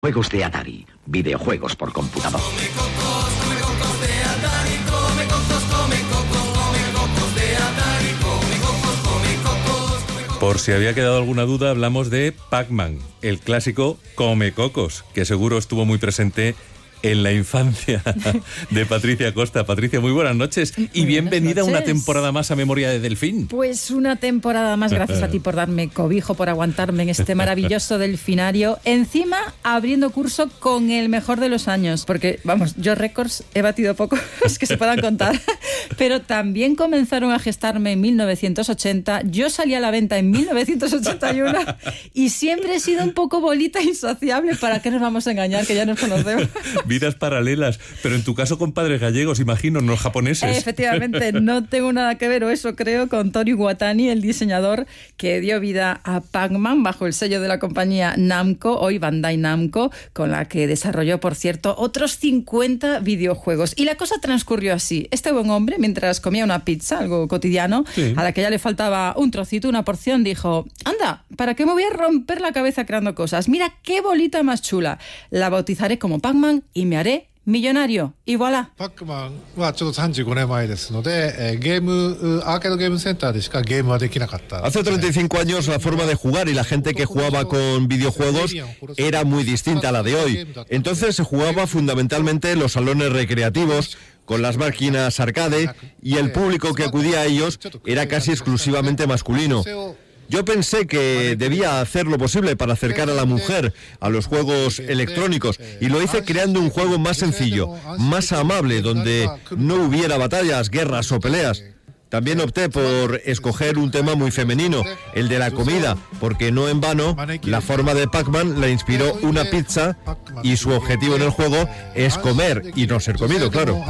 Juegos de Atari, videojuegos por computador. Por si había quedado alguna duda, hablamos de Pac-Man, el clásico Come Cocos, que seguro estuvo muy presente en la infancia de Patricia Costa. Patricia, muy buenas noches y bienvenida a una temporada más a Memoria de Delfín. Pues una temporada más, gracias a ti por darme cobijo, por aguantarme en este maravilloso delfinario. Encima, abriendo curso con el mejor de los años, porque, vamos, yo récords he batido pocos que se puedan contar, pero también comenzaron a gestarme en 1980, yo salí a la venta en 1981 y siempre he sido un poco bolita insaciable. ¿Para qué nos vamos a engañar, que ya nos conocemos? Vidas paralelas, pero en tu caso con padres gallegos, imagino, no japoneses. Efectivamente, no tengo nada que ver, o eso creo, con Toru Iwatani, el diseñador que dio vida a Pac-Man bajo el sello de la compañía Namco, hoy Bandai Namco, con la que desarrolló, por cierto, otros 50 videojuegos. Y la cosa transcurrió así. Este buen hombre, mientras comía una pizza, algo cotidiano, sí, a la que ya le faltaba un trocito, una porción, dijo: anda, ¿para qué me voy a romper la cabeza creando cosas? Mira qué bolita más chula. La bautizaré como Pac-Man y me haré millonario. Y voilà. Pac-Man はちょっと35年前ですので、ゲームアーケードゲームセンターでしかゲームはできなかった。 Hace 35 años la forma de jugar y la gente que jugaba con videojuegos era muy distinta a la de hoy. Entonces se jugaba fundamentalmente en los salones recreativos, con las máquinas arcade, y el público que acudía a ellos era casi exclusivamente masculino. Yo pensé que debía hacer lo posible para acercar a la mujer a los juegos electrónicos y lo hice creando un juego más sencillo, más amable, donde no hubiera batallas, guerras o peleas. También opté por escoger un tema muy femenino, el de la comida, porque no en vano la forma de Pac-Man la inspiró una pizza y su objetivo en el juego es comer y no ser comido, claro.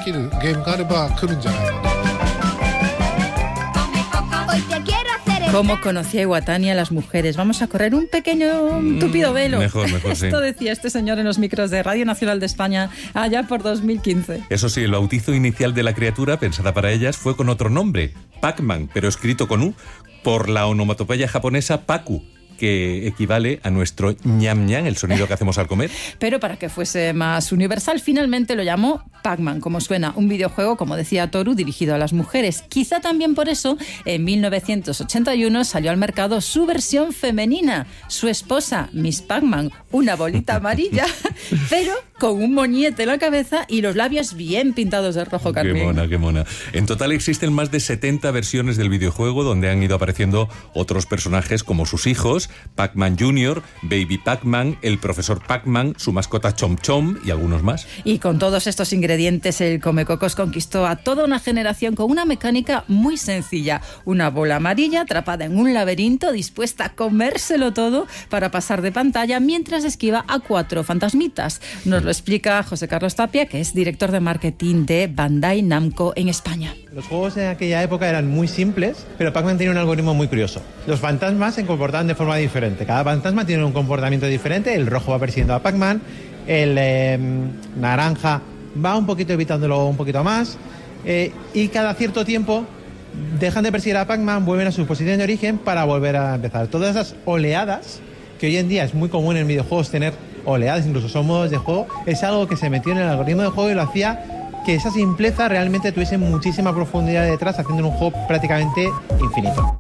¿Cómo conocía Iwatani a las mujeres? Vamos a correr un pequeño tupido velo. Mejor, sí. Esto decía este señor en los micros de Radio Nacional de España allá por 2015. Eso sí, el bautizo inicial de la criatura, pensada para ellas, fue con otro nombre, Pac-Man, pero escrito con U, por la onomatopeya japonesa Paku, que equivale a nuestro ñam ñam, el sonido que hacemos al comer. Pero para que fuese más universal, finalmente lo llamó Pac-Man, como suena, un videojuego, como decía Toru, dirigido a las mujeres. Quizá también por eso, en 1981 salió al mercado su versión femenina, su esposa, Miss Pac-Man, una bolita amarilla, pero con un moñete en la cabeza y los labios bien pintados de rojo carmín. Qué mona, qué mona. En total existen más de 70 versiones del videojuego donde han ido apareciendo otros personajes como sus hijos, Pac-Man Jr., Baby Pac-Man, el profesor Pac-Man, su mascota Chom Chom y algunos más. Y con todos estos ingredientes, el Comecocos conquistó a toda una generación con una mecánica muy sencilla. Una bola amarilla atrapada en un laberinto dispuesta a comérselo todo para pasar de pantalla mientras esquiva a 4 fantasmitas. Nos lo explica José Carlos Tapia, que es director de marketing de Bandai Namco en España. Los juegos en aquella época eran muy simples, pero Pac-Man tenía un algoritmo muy curioso. Los fantasmas se comportaban de forma diferente. Cada fantasma tiene un comportamiento diferente. El rojo va persiguiendo a Pac-Man, el naranja va un poquito evitándolo un poquito más, y cada cierto tiempo dejan de perseguir a Pac-Man, vuelven a su posición de origen para volver a empezar. Todas esas oleadas, que hoy en día es muy común en videojuegos tener oleadas, incluso son modos de juego, es algo que se metió en el algoritmo de juego y lo hacía que esa simpleza realmente tuviese muchísima profundidad detrás, haciendo un juego prácticamente infinito.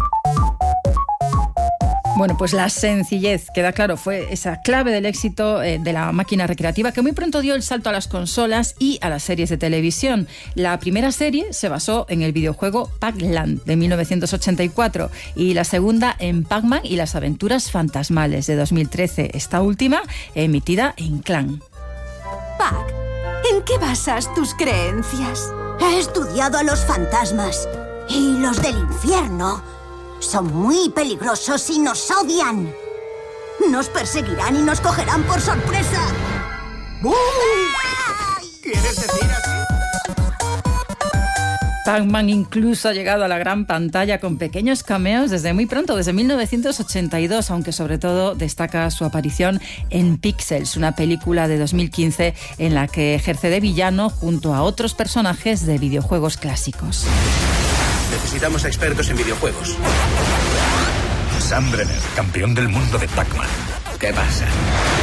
Bueno, pues la sencillez, queda claro, fue esa clave del éxito de la máquina recreativa, que muy pronto dio el salto a las consolas y a las series de televisión. La primera serie se basó en el videojuego Pac-Land de 1984 y la segunda en Pac-Man y las aventuras fantasmales de 2013, esta última emitida en Clan. Pac, ¿en qué basas tus creencias? He estudiado a los fantasmas y los del infierno. Son muy peligrosos y nos odian. Nos perseguirán y nos cogerán por sorpresa. ¿Quieres decir así? Pac-Man incluso ha llegado a la gran pantalla con pequeños cameos desde muy pronto, desde 1982, aunque sobre todo destaca su aparición en Pixels, una película de 2015 en la que ejerce de villano junto a otros personajes de videojuegos clásicos. Necesitamos expertos en videojuegos. Sam Brenner, campeón del mundo de Pac-Man. ¿Qué pasa?